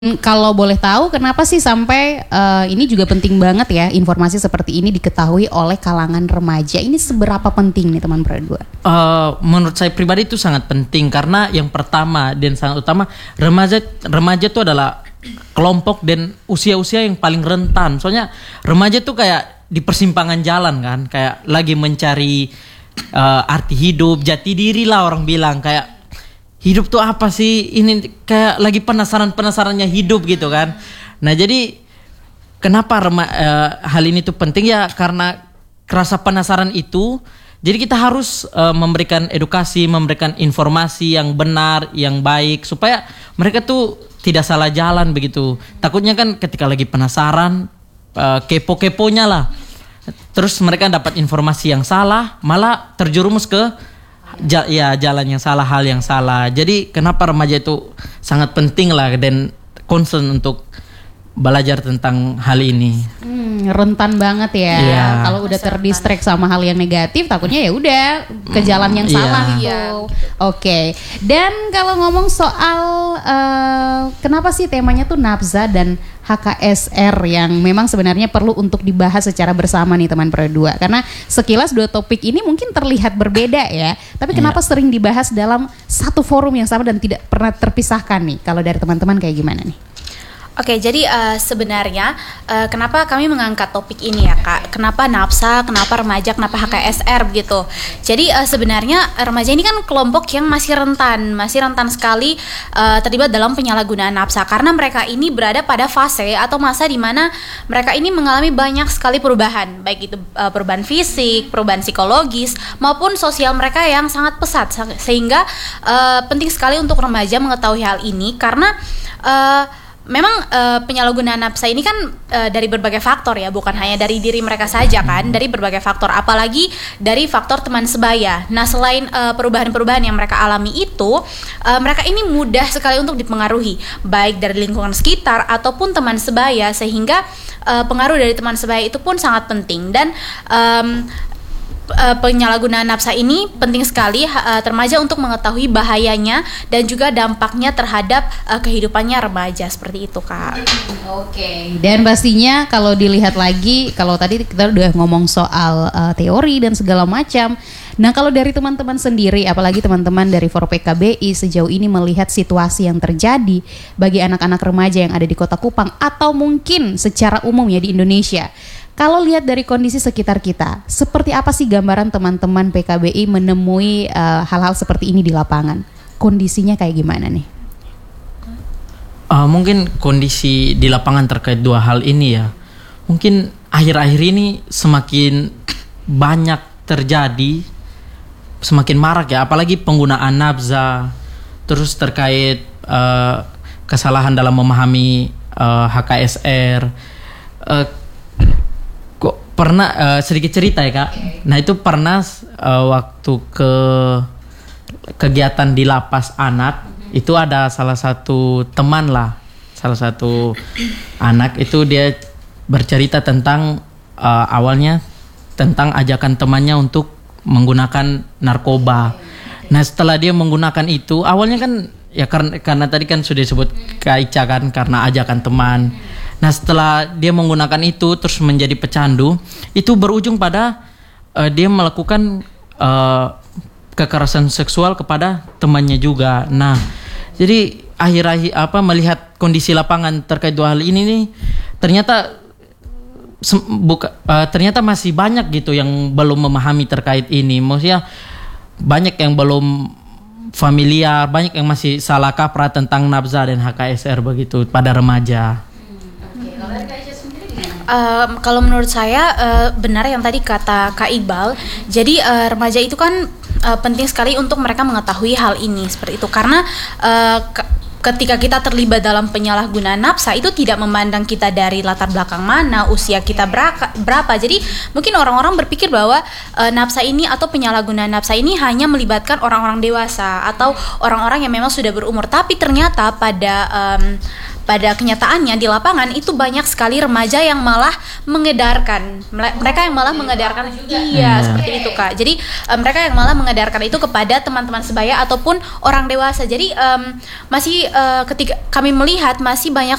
Kalau boleh tahu, kenapa sih sampai ini juga penting banget ya, informasi seperti ini diketahui oleh kalangan remaja. Ini seberapa penting nih teman berdua? Menurut saya pribadi itu sangat penting karena yang pertama dan sangat utama, remaja itu adalah kelompok dan usia-usia yang paling rentan. Soalnya remaja tuh kayak di persimpangan jalan kan, kayak lagi mencari arti hidup, jati diri lah orang bilang, kayak hidup tuh apa sih? Ini kayak lagi penasarannya hidup gitu kan. Nah jadi kenapa hal ini tuh penting ya, karena rasa penasaran itu. Jadi kita harus memberikan edukasi, memberikan informasi yang benar, yang baik, supaya mereka tuh tidak salah jalan begitu. Takutnya kan ketika lagi penasaran, kepo-keponya lah, terus mereka dapat informasi yang salah, malah terjerumus ke jalan yang salah, hal yang salah. Jadi kenapa remaja itu sangat penting lah dan concern untuk belajar tentang hal ini. Rentan banget ya. Yeah. Kalau udah terdistract sama hal yang negatif, takutnya ya udah ke jalan yang salah gitu. Oke. Dan kalau ngomong soal kenapa sih temanya tuh Nafza dan HKSR yang memang sebenarnya perlu untuk dibahas secara bersama nih teman berdua. Karena sekilas dua topik ini mungkin terlihat berbeda ya. Tapi kenapa sering dibahas dalam satu forum yang sama dan tidak pernah terpisahkan nih? Kalau dari teman-teman kayak gimana nih? Oke, jadi sebenarnya kenapa kami mengangkat topik ini ya Kak? Kenapa Nafza, kenapa remaja, kenapa HKSR begitu? Jadi sebenarnya remaja ini kan kelompok yang masih rentan sekali terlibat dalam penyalahgunaan nafsa, karena mereka ini berada pada fase atau masa di mana mereka ini mengalami banyak sekali perubahan, baik itu perubahan fisik, perubahan psikologis maupun sosial mereka yang sangat pesat, sehingga penting sekali untuk remaja mengetahui hal ini karena memang penyalahgunaan nafsa ini kan dari berbagai faktor ya, bukan hanya dari diri mereka saja kan, dari berbagai faktor, apalagi dari faktor teman sebaya. Nah selain perubahan-perubahan yang mereka alami itu, mereka ini mudah sekali untuk dipengaruhi, baik dari lingkungan sekitar ataupun teman sebaya, sehingga pengaruh dari teman sebaya itu pun sangat penting. Dan penyalahgunaan nafsa ini penting sekali remaja untuk mengetahui bahayanya dan juga dampaknya terhadap kehidupannya remaja, seperti itu Kak. Oke. Dan pastinya kalau dilihat lagi, kalau tadi kita udah ngomong soal teori dan segala macam. Nah kalau dari teman-teman sendiri, apalagi teman-teman dari For PKBI sejauh ini melihat situasi yang terjadi bagi anak-anak remaja yang ada di Kota Kupang atau mungkin secara umum ya di Indonesia. Kalau lihat dari kondisi sekitar kita, seperti apa sih gambaran teman-teman PKBI menemui hal-hal seperti ini di lapangan? Kondisinya kayak gimana nih? Mungkin kondisi di lapangan terkait dua hal ini ya, mungkin akhir-akhir ini semakin banyak terjadi, semakin marak ya, apalagi penggunaan nafza, terus terkait kesalahan dalam memahami HKSR. Pernah sedikit cerita ya Kak. Nah itu pernah waktu ke kegiatan di lapas anak, itu ada salah satu teman lah, salah satu anak itu dia bercerita tentang awalnya tentang ajakan temannya untuk menggunakan narkoba. Nah setelah dia menggunakan itu, awalnya kan ya karena tadi kan sudah disebut Kak Ica kan, karena ajakan teman. Nah setelah dia menggunakan itu terus menjadi pecandu, itu berujung pada dia melakukan kekerasan seksual kepada temannya juga. Nah jadi akhir-akhir melihat kondisi lapangan terkait dua hal ini nih, ternyata masih banyak gitu yang belum memahami terkait ini. Maksudnya banyak yang belum familiar, banyak yang masih salah kaprah tentang nafza dan HKSR begitu pada remaja. Kalau menurut saya benar yang tadi kata Kak Iqbal. Jadi remaja itu kan penting sekali untuk mereka mengetahui hal ini seperti itu, karena ketika kita terlibat dalam penyalahgunaan nafsa itu tidak memandang kita dari latar belakang mana, usia kita berapa. Jadi mungkin orang-orang berpikir bahwa nafsa ini atau penyalahgunaan nafsa ini hanya melibatkan orang-orang dewasa atau orang-orang yang memang sudah berumur. Tapi ternyata pada kenyataannya di lapangan itu banyak sekali remaja yang malah mengedarkan, mereka yang malah mengedarkan, iya seperti itu Kak. Jadi mereka yang malah mengedarkan itu kepada teman-teman sebaya ataupun orang dewasa. Jadi masih ketika kami melihat masih banyak